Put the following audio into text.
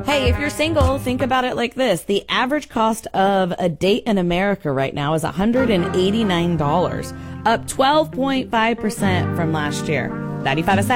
Hey, if you're single, think about it like this. The average cost of a date in America right now is $189, up 12.5% from last year. 95